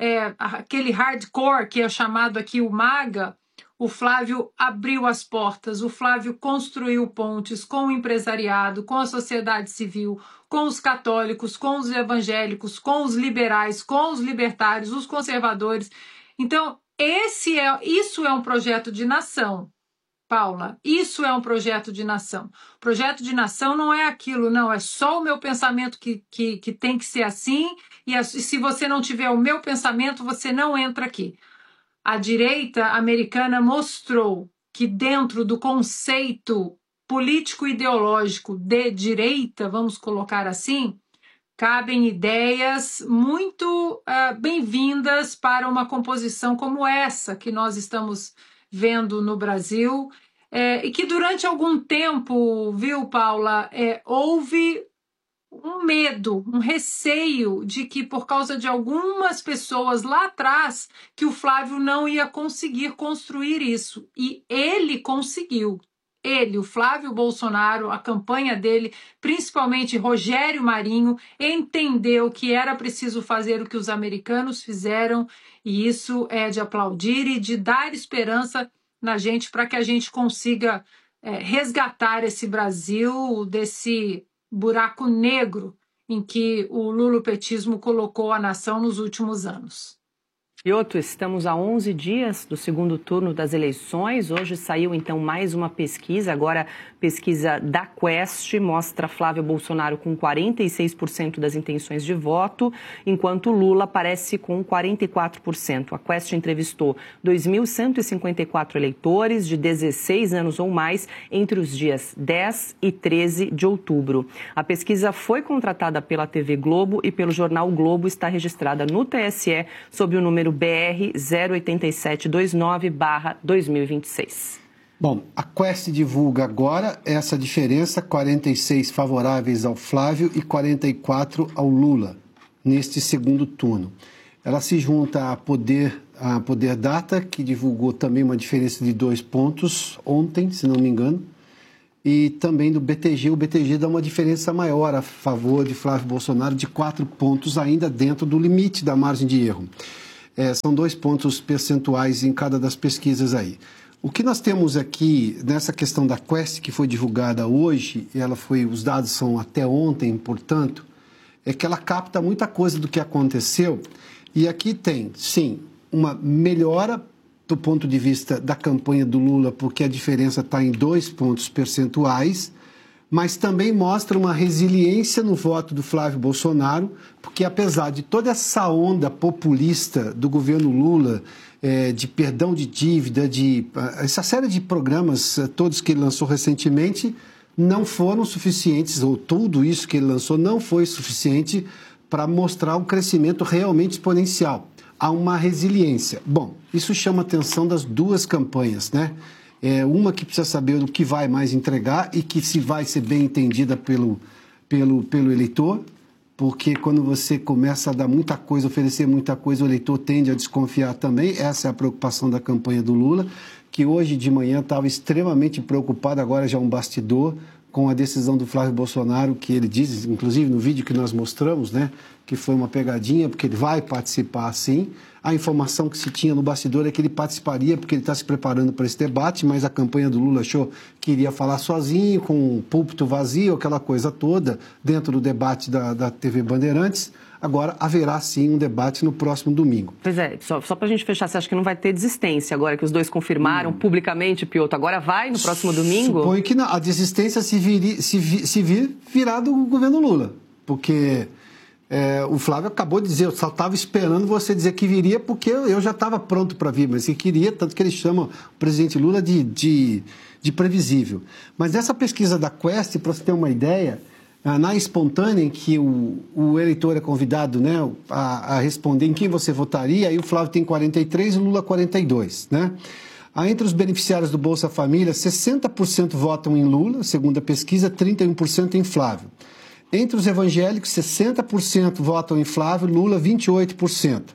aquele hardcore que é chamado aqui o MAGA. O Flávio abriu as portas, o Flávio construiu pontes com o empresariado, com a sociedade civil, com os católicos, com os evangélicos, com os liberais, com os libertários, os conservadores. Então, isso é um projeto de nação, Paula. Isso é um projeto de nação. Projeto de nação não é aquilo, não. É só o meu pensamento que tem que ser assim. E se você não tiver o meu pensamento, você não entra aqui. A direita americana mostrou que dentro do conceito político-ideológico de direita, vamos colocar assim, cabem ideias muito bem-vindas para uma composição como essa que nós estamos vendo no Brasil, e que durante algum tempo, viu, Paula, houve um medo, um receio de que por causa de algumas pessoas lá atrás, que o Flávio não ia conseguir construir isso. E ele conseguiu. Ele, o Flávio Bolsonaro, a campanha dele, principalmente Rogério Marinho, entendeu que era preciso fazer o que os americanos fizeram, e isso é de aplaudir e de dar esperança na gente para que a gente consiga resgatar esse Brasil desse buraco negro em que o lulopetismo colocou a nação nos últimos anos. Piotr, estamos a 11 dias do segundo turno das eleições. Hoje saiu, então, mais uma pesquisa. Agora, pesquisa da Quest mostra Flávio Bolsonaro com 46% das intenções de voto, enquanto Lula aparece com 44%. A Quest entrevistou 2.154 eleitores de 16 anos ou mais entre os dias 10 e 13 de outubro. A pesquisa foi contratada pela TV Globo e pelo jornal o Globo, está registrada no TSE sob o número BR 08729/2026. Bom, a Quest divulga agora essa diferença, 46 favoráveis ao Flávio e 44 ao Lula, neste segundo turno. Ela se junta a Poder Data, que divulgou também uma diferença de 2 pontos ontem, se não me engano, e também do BTG. O BTG dá uma diferença maior a favor de Flávio Bolsonaro, de 4 pontos, ainda dentro do limite da margem de erro. São 2 pontos percentuais em cada das pesquisas aí. O que nós temos aqui nessa questão da Quest, que foi divulgada hoje, os dados são até ontem, portanto, é que ela capta muita coisa do que aconteceu. E aqui tem, sim, uma melhora do ponto de vista da campanha do Lula, porque a diferença está em 2 pontos percentuais, mas também mostra uma resiliência no voto do Flávio Bolsonaro, porque apesar de toda essa onda populista do governo Lula, de perdão de dívida, essa série de programas todos que ele lançou recentemente, não foram suficientes, ou tudo isso que ele lançou não foi suficiente para mostrar um crescimento realmente exponencial. Há uma resiliência. Bom, isso chama a atenção das duas campanhas, né? Uma que precisa saber o que vai mais entregar e que se vai ser bem entendida pelo eleitor, porque quando você começa a dar muita coisa, oferecer muita coisa, o eleitor tende a desconfiar também. Essa é a preocupação da campanha do Lula, que hoje de manhã estava extremamente preocupado, agora já é um bastidor, com a decisão do Flávio Bolsonaro, que ele diz, inclusive no vídeo que nós mostramos, né, que foi uma pegadinha, porque ele vai participar sim. A informação que se tinha no bastidor é que ele participaria, porque ele está se preparando para esse debate, mas a campanha do Lula achou que iria falar sozinho, com o púlpito vazio, aquela coisa toda, dentro do debate da TV Bandeirantes. Agora haverá sim um debate no próximo domingo. Pois é, só para a gente fechar, você acha que não vai ter desistência agora que os dois confirmaram publicamente, Piotr? Agora vai no próximo domingo? Suponho que não. A desistência virá do governo Lula, porque o Flávio acabou de dizer, eu só estava esperando você dizer que viria, porque eu já estava pronto para vir, mas ele queria, tanto que ele chama o presidente Lula de previsível. Mas nessa pesquisa da Quest, para você ter uma ideia, na espontânea, em que o eleitor é convidado, né, a responder em quem você votaria, aí o Flávio tem 43 e o Lula 42. Né? Entre os beneficiários do Bolsa Família, 60% votam em Lula, segundo a pesquisa, 31% em Flávio. Entre os evangélicos, 60% votam em Flávio, Lula 28%.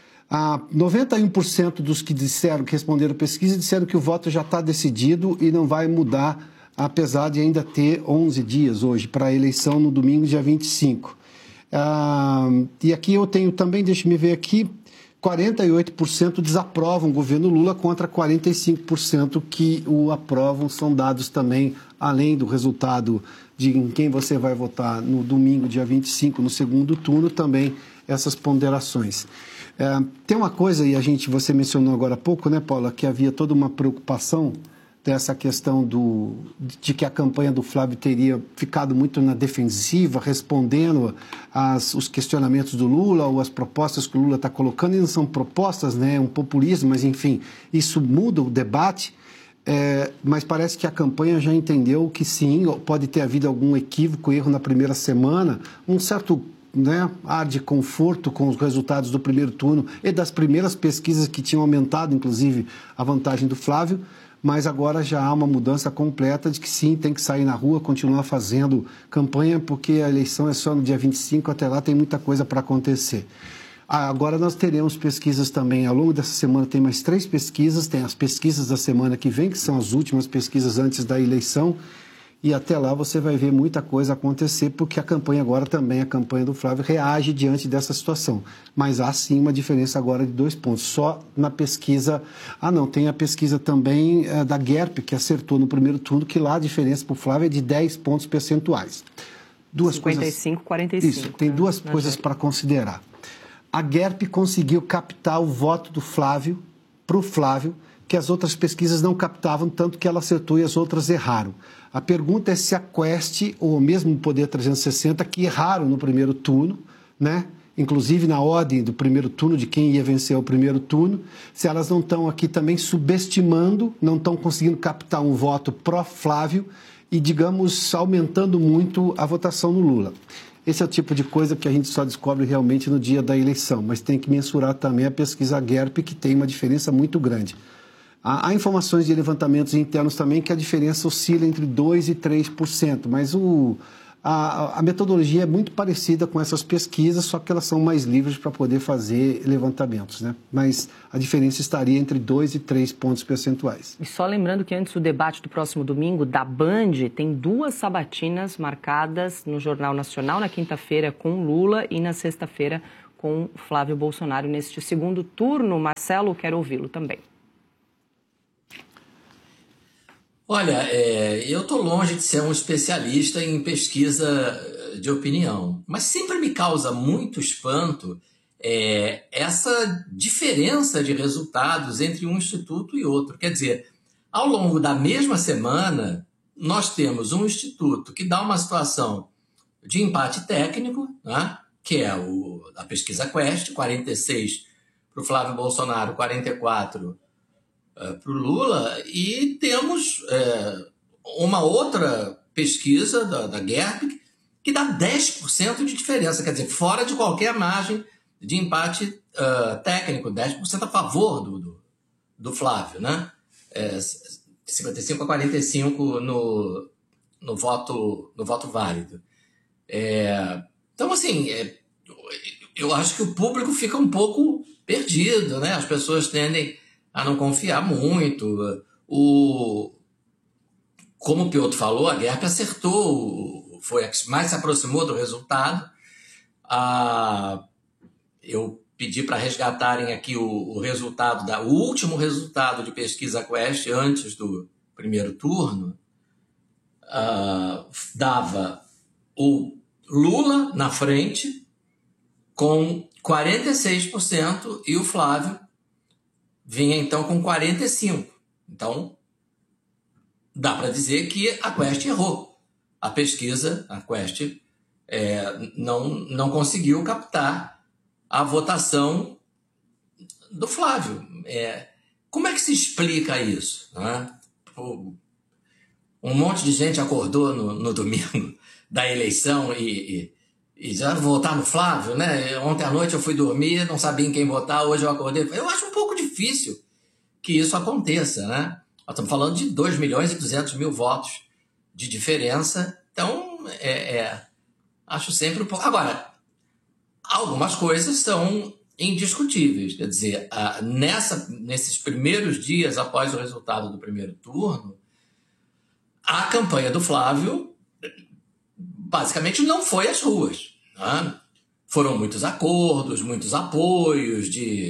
91% dos que responderam a pesquisa disseram que o voto já está decidido e não vai mudar, apesar de ainda ter 11 dias hoje para a eleição no domingo, dia 25. E aqui eu tenho também, deixa-me ver aqui, 48% desaprovam o governo Lula contra 45% que o aprovam. São dados também, além do resultado de em quem você vai votar no domingo, dia 25, no segundo turno, também essas ponderações. Tem uma coisa, e você mencionou agora há pouco, né, Paula, que havia toda uma preocupação dessa questão de que a campanha do Flávio teria ficado muito na defensiva, respondendo os questionamentos do Lula ou as propostas que o Lula está colocando. E não são propostas, né, é um populismo, mas enfim, isso muda o debate. Mas parece que a campanha já entendeu que sim, pode ter havido algum equívoco, erro na primeira semana, um certo ar de conforto com os resultados do primeiro turno e das primeiras pesquisas que tinham aumentado, inclusive, a vantagem do Flávio. Mas agora já há uma mudança completa de que sim, tem que sair na rua, continuar fazendo campanha, porque a eleição é só no dia 25, até lá tem muita coisa para acontecer. Agora nós teremos pesquisas também, ao longo dessa semana tem mais 3 pesquisas, tem as pesquisas da semana que vem, que são as últimas pesquisas antes da eleição, e até lá você vai ver muita coisa acontecer, porque a campanha agora também, a campanha do Flávio, reage diante dessa situação. Mas há sim uma diferença agora de 2 pontos, só na pesquisa. Tem a pesquisa também da GERP, que acertou no primeiro turno, que lá a diferença para o Flávio é de 10 pontos percentuais. 55, 45. Isso, tem 2 coisas para considerar. a GERP conseguiu captar o voto do Flávio, para o Flávio, que as outras pesquisas não captavam, tanto que ela acertou e as outras erraram. A pergunta é se a Quest, ou mesmo o Poder 360, que erraram no primeiro turno, né? Inclusive na ordem do primeiro turno, de quem ia vencer o primeiro turno, se elas não estão aqui também subestimando, não estão conseguindo captar um voto pró-Flávio e, digamos, aumentando muito a votação no Lula. Esse é o tipo de coisa que a gente só descobre realmente no dia da eleição, mas tem que mensurar também a pesquisa GERP, que tem uma diferença muito grande. Há informações de levantamentos internos também que a diferença oscila entre 2% e 3%, mas a metodologia é muito parecida com essas pesquisas, só que elas são mais livres para poder fazer levantamentos, né? Mas a diferença estaria entre 2 e 3 pontos percentuais. E só lembrando que antes do debate do próximo domingo, da Band, tem 2 sabatinas marcadas no Jornal Nacional, na quinta-feira com Lula e na sexta-feira com Flávio Bolsonaro neste segundo turno. Marcelo, quero ouvi-lo também. Olha, eu estou longe de ser um especialista em pesquisa de opinião, mas sempre me causa muito espanto essa diferença de resultados entre um instituto e outro. Quer dizer, ao longo da mesma semana, nós temos um instituto que dá uma situação de empate técnico, né, que é a pesquisa Quest, 46 para o Flávio Bolsonaro, 44 para o Lula, e temos uma outra pesquisa da GERP que dá 10% de diferença, quer dizer, fora de qualquer margem de empate técnico, 10% a favor do Flávio, né? 55 a 45 no voto válido. Então, assim, eu acho que o público fica um pouco perdido, né? As pessoas tendem a não confiar muito. Como o Piotr falou, a GERP acertou, foi a que mais se aproximou do resultado. Eu pedi para resgatarem aqui o resultado, o último resultado de pesquisa Quest antes do primeiro turno, dava o Lula na frente com 46% e o Flávio vinha então com 45%. Então, dá para dizer que a Quest errou. A pesquisa, a Quest, não conseguiu captar a votação do Flávio. Como é que se explica isso, né? Um monte de gente acordou no domingo da eleição e já votar no Flávio, né? Ontem à noite eu fui dormir, não sabia em quem votar, hoje eu acordei. Eu acho um pouco difícil que isso aconteça, né? Nós estamos falando de 2.200.000 votos de diferença, então acho sempre um pouco... Agora, algumas coisas são indiscutíveis, quer dizer, nesses primeiros dias após o resultado do primeiro turno, a campanha do Flávio basicamente não foi às ruas, né? Foram muitos acordos, muitos apoios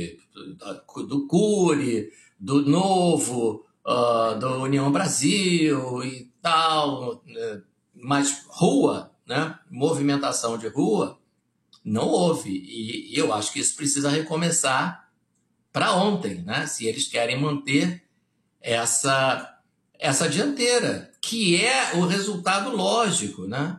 do Cury, do Novo, da União Brasil e tal, mas rua, né? Movimentação de rua, não houve. E eu acho que isso precisa recomeçar para ontem, né? Se eles querem manter essa dianteira, que é o resultado lógico, né?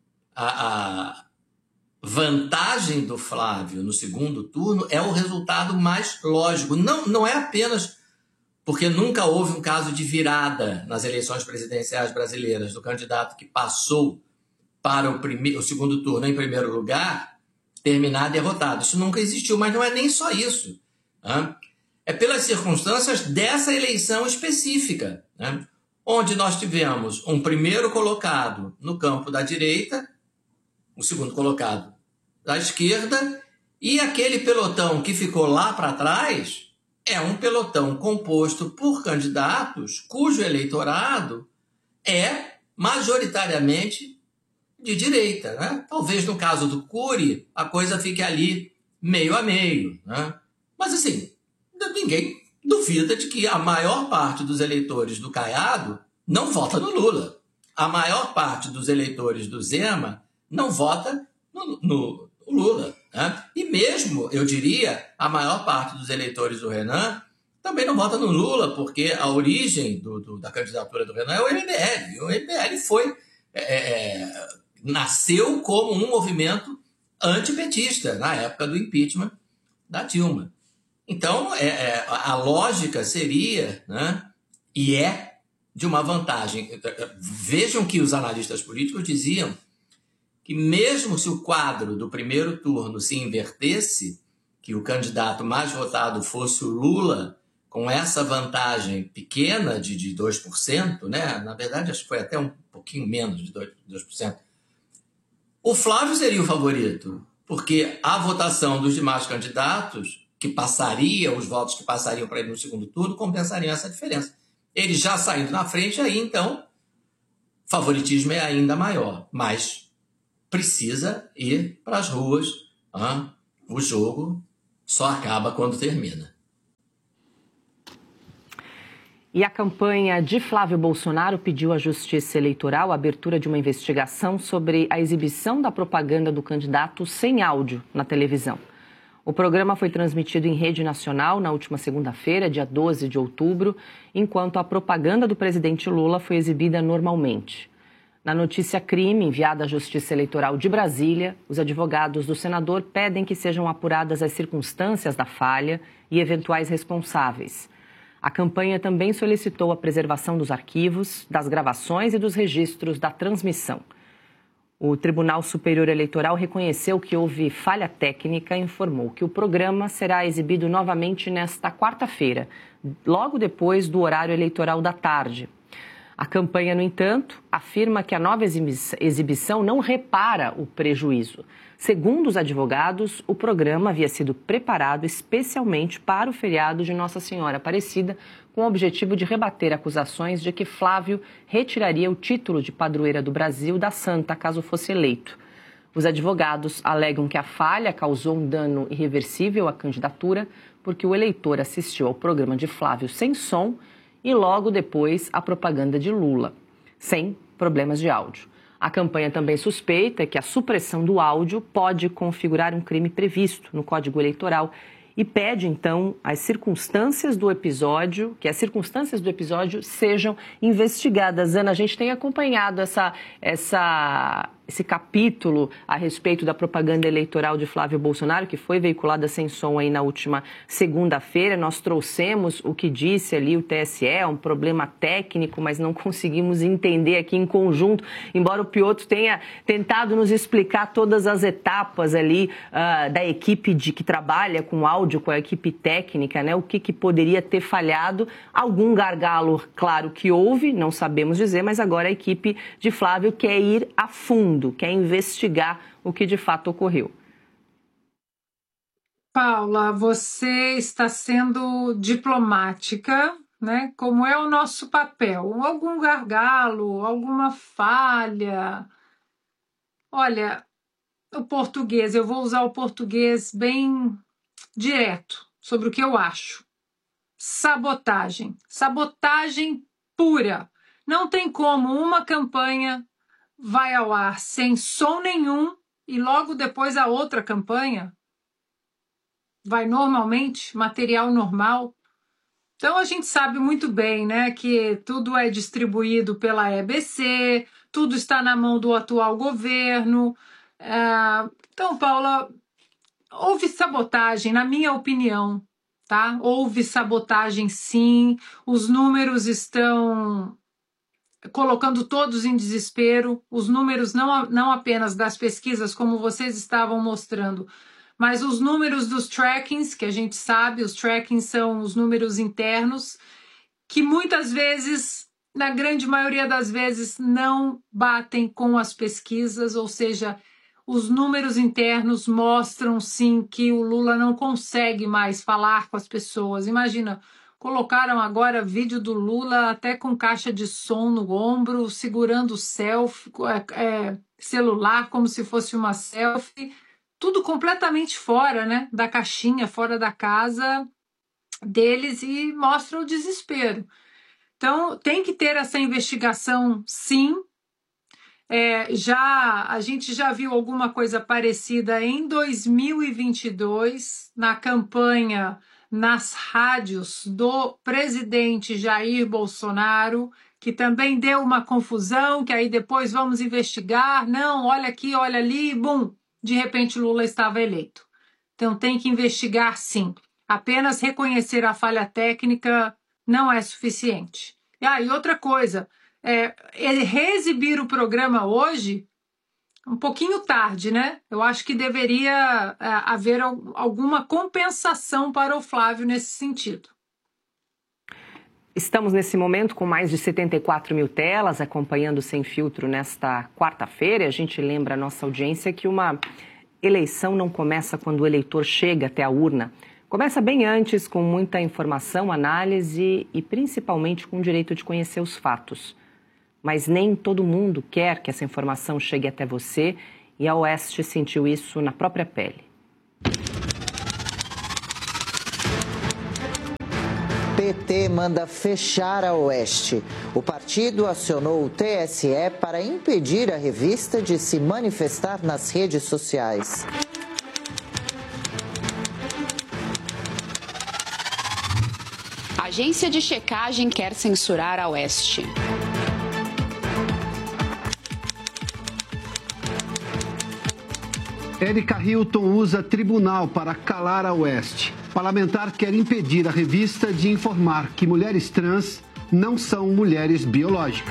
A vantagem do Flávio no segundo turno é o resultado mais lógico. Não é apenas porque nunca houve um caso de virada nas eleições presidenciais brasileiras do candidato que passou para o segundo turno em primeiro lugar, terminar derrotado. Isso nunca existiu, mas não é nem só isso, né? É pelas circunstâncias dessa eleição específica, né? Onde nós tivemos um primeiro colocado no campo da direita, o segundo colocado da esquerda, e aquele pelotão que ficou lá para trás é um pelotão composto por candidatos cujo eleitorado é majoritariamente de direita, né? Talvez no caso do Cury a coisa fique ali meio a meio, né? Mas assim, ninguém duvida de que a maior parte dos eleitores do Caiado não vota no Lula. A maior parte dos eleitores do Zema não vota no Lula. né? E mesmo, eu diria, a maior parte dos eleitores do Renan também não vota no Lula, porque a origem da candidatura do Renan é o MBL. E o MBL nasceu como um movimento antipetista na época do impeachment da Dilma. Então, a lógica seria, né, e de uma vantagem. Vejam que os analistas políticos diziam que mesmo se o quadro do primeiro turno se invertesse, que o candidato mais votado fosse o Lula, com essa vantagem pequena de 2%, né? Na verdade, acho que foi até um pouquinho menos de 2%, o Flávio seria o favorito, porque a votação dos demais candidatos, que passaria, os votos que passariam para ele no segundo turno, compensariam essa diferença. Ele já saindo na frente, aí então, favoritismo é ainda maior, mas precisa ir para as ruas. O jogo só acaba quando termina. E a campanha de Flávio Bolsonaro pediu à Justiça Eleitoral a abertura de uma investigação sobre a exibição da propaganda do candidato sem áudio na televisão. O programa foi transmitido em rede nacional na última segunda-feira, dia 12 de outubro, enquanto a propaganda do presidente Lula foi exibida normalmente. Na notícia crime enviada à Justiça Eleitoral de Brasília, os advogados do senador pedem que sejam apuradas as circunstâncias da falha e eventuais responsáveis. A campanha também solicitou a preservação dos arquivos, das gravações e dos registros da transmissão. O Tribunal Superior Eleitoral reconheceu que houve falha técnica e informou que o programa será exibido novamente nesta quarta-feira, logo depois do horário eleitoral da tarde. A campanha, no entanto, afirma que a nova exibição não repara o prejuízo. Segundo os advogados, o programa havia sido preparado especialmente para o feriado de Nossa Senhora Aparecida, com o objetivo de rebater acusações de que Flávio retiraria o título de padroeira do Brasil da santa caso fosse eleito. Os advogados alegam que a falha causou um dano irreversível à candidatura, porque o eleitor assistiu ao programa de Flávio sem som e logo depois a propaganda de Lula, sem problemas de áudio. A campanha também suspeita que a supressão do áudio pode configurar um crime previsto no Código Eleitoral e pede, então, que as circunstâncias do episódio sejam investigadas. Ana, a gente tem acompanhado esse capítulo a respeito da propaganda eleitoral de Flávio Bolsonaro, que foi veiculada sem som aí na última segunda-feira. Nós trouxemos o que disse ali o TSE, um problema técnico, mas não conseguimos entender aqui em conjunto, embora o Piotr tenha tentado nos explicar todas as etapas ali da equipe que trabalha com áudio, com a equipe técnica, né? O que poderia ter falhado. Algum gargalo, claro que houve, não sabemos dizer, mas agora a equipe de Flávio quer ir a fundo, quer investigar o que de fato ocorreu. Paula, você está sendo diplomática, né? Como é o nosso papel? Algum gargalo, alguma falha? Olha, o português, eu vou usar o português bem direto sobre o que eu acho. Sabotagem. Sabotagem pura. Não tem como uma campanha vai ao ar sem som nenhum e logo depois a outra campanha vai normalmente, material normal. Então a gente sabe muito bem, né, que tudo é distribuído pela EBC, tudo está na mão do atual governo. Então, Paula, houve sabotagem, na minha opinião, tá? Houve sabotagem, sim. Os números estão colocando todos em desespero. Os números não apenas das pesquisas, como vocês estavam mostrando, mas os números dos trackings, que a gente sabe, os trackings são os números internos, que muitas vezes, na grande maioria das vezes, não batem com as pesquisas, ou seja, os números internos mostram, sim, que o Lula não consegue mais falar com as pessoas. Imagina, colocaram agora vídeo do Lula até com caixa de som no ombro, segurando o celular como se fosse uma selfie. Tudo completamente fora, né, da caixinha, fora da casa deles, e mostra o desespero. Então, tem que ter essa investigação, sim. A gente já viu alguma coisa parecida em 2022, na campanha nas rádios do presidente Jair Bolsonaro, que também deu uma confusão, que aí depois vamos investigar, não, olha aqui, olha ali, bum, de repente Lula estava eleito. Então tem que investigar sim. Apenas reconhecer a falha técnica não é suficiente. E outra coisa, reexibir o programa hoje, um pouquinho tarde, né? Eu acho que deveria haver alguma compensação para o Flávio nesse sentido. Estamos nesse momento com mais de 74 mil telas acompanhando Sem Filtro nesta quarta-feira. E a gente lembra a nossa audiência que uma eleição não começa quando o eleitor chega até a urna. Começa bem antes, com muita informação, análise e principalmente com o direito de conhecer os fatos. Mas nem todo mundo quer que essa informação chegue até você e a Oeste sentiu isso na própria pele. PT manda fechar a Oeste. O partido acionou o TSE para impedir a revista de se manifestar nas redes sociais. A agência de checagem quer censurar a Oeste. Érica Hilton usa tribunal para calar a Oeste. Parlamentar quer impedir a revista de informar que mulheres trans não são mulheres biológicas.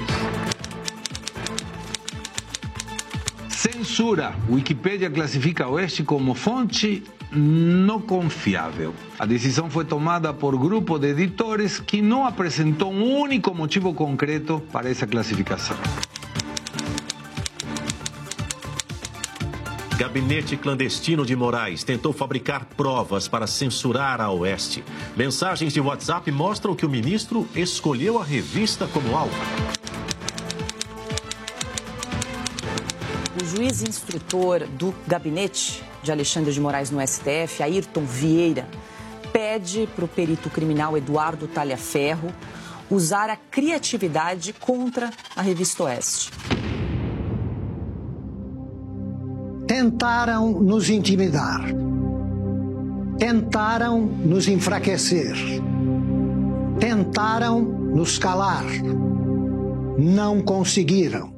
Censura. Wikipédia classifica a Oeste como fonte não confiável. A decisão foi tomada por grupo de editores que não apresentou um único motivo concreto para essa classificação. Gabinete clandestino de Moraes tentou fabricar provas para censurar a Oeste. Mensagens de WhatsApp mostram que o ministro escolheu a revista como alvo. O juiz instrutor do gabinete de Alexandre de Moraes no STF, Ayrton Vieira, pede para o perito criminal Eduardo Talhaferro usar a criatividade contra a revista Oeste. Tentaram nos intimidar, tentaram nos enfraquecer, tentaram nos calar, não conseguiram.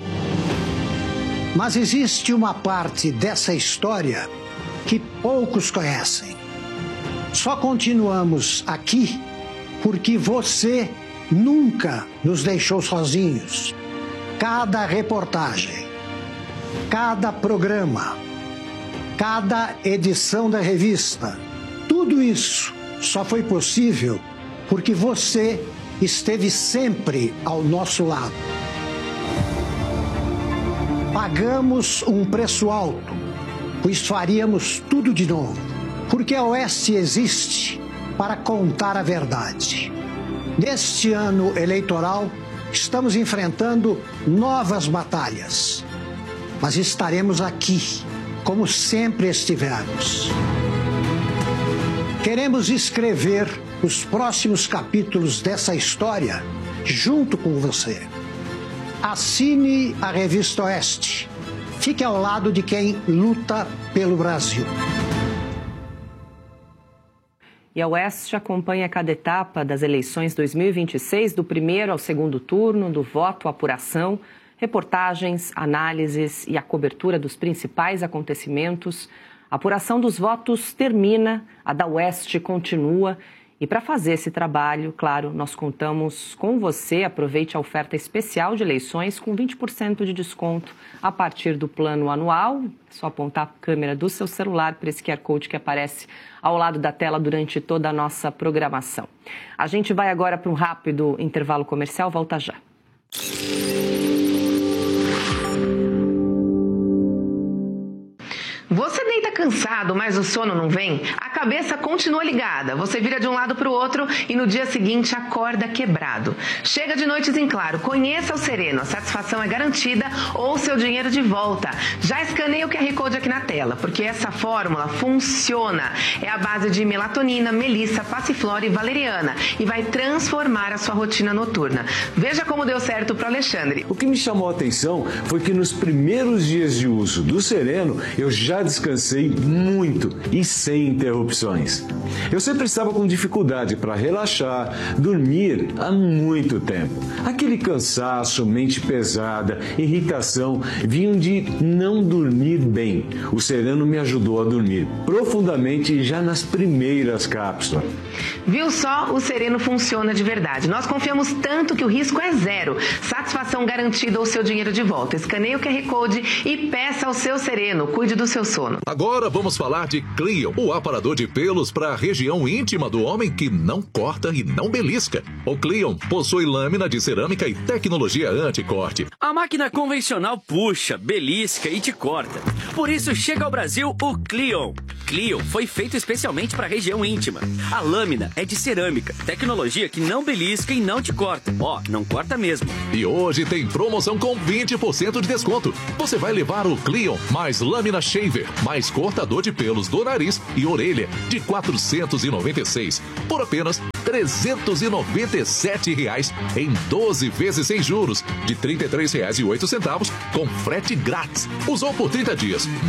Mas existe uma parte dessa história que poucos conhecem. Só continuamos aqui porque você nunca nos deixou sozinhos. Cada reportagem, cada programa, cada edição da revista, tudo isso só foi possível porque você esteve sempre ao nosso lado. Pagamos um preço alto, pois faríamos tudo de novo, porque a Oeste existe para contar a verdade. Neste ano eleitoral, estamos enfrentando novas batalhas. Mas estaremos aqui, como sempre estivemos. Queremos escrever os próximos capítulos dessa história junto com você. Assine a Revista Oeste. Fique ao lado de quem luta pelo Brasil. E a Oeste acompanha cada etapa das eleições 2026, do primeiro ao segundo turno, do voto à apuração, reportagens, análises e a cobertura dos principais acontecimentos. A apuração dos votos termina, a da Oeste continua. E para fazer esse trabalho, claro, nós contamos com você. Aproveite a oferta especial de eleições com 20% de desconto a partir do plano anual. É só apontar a câmera do seu celular para esse QR Code que aparece ao lado da tela durante toda a nossa programação. A gente vai agora para um rápido intervalo comercial. Volta já. Você deita cansado cansado, mas o sono não vem? A cabeça continua ligada. Você vira de um lado para o outro e no dia seguinte acorda quebrado. Chega de noites em claro. Conheça o Sereno. A satisfação é garantida ou seu dinheiro de volta. Já escaneie o QR Code aqui na tela, porque essa fórmula funciona. É a base de melatonina, melissa, passiflora e valeriana e vai transformar a sua rotina noturna. Veja como deu certo para o Alexandre. O que me chamou a atenção foi que nos primeiros dias de uso do Sereno, eu já descansei muito e sem interrupções. Eu sempre estava com dificuldade para relaxar, dormir há muito tempo. Aquele cansaço, mente pesada, irritação, vinham de não dormir bem. O Sereno me ajudou a dormir profundamente já nas primeiras cápsulas. Viu só? O Sereno funciona de verdade. Nós confiamos tanto que o risco é zero. Satisfação garantida ou seu dinheiro de volta. Escaneie o QR Code e peça ao seu Sereno. Cuide do seu sono. Agora vamos falar de Cleon, o aparador de pelos para a região íntima do homem que não corta e não belisca. O Cleon possui lâmina de cerâmica e tecnologia anti-corte. A máquina convencional puxa, belisca e te corta. Por isso chega ao Brasil o Cleon. Cleon foi feito especialmente para a região íntima. A lâmina é de cerâmica, tecnologia que não belisca e não te corta. Não corta mesmo. E hoje tem promoção com 20% de desconto. Você vai levar o Cleon mais lâmina shaver, mais cortador de pelos do nariz e orelha de R$ 496 por apenas R$ 397 em 12 vezes sem juros de R$ 33,08 com frete grátis. Usou por 30 dias,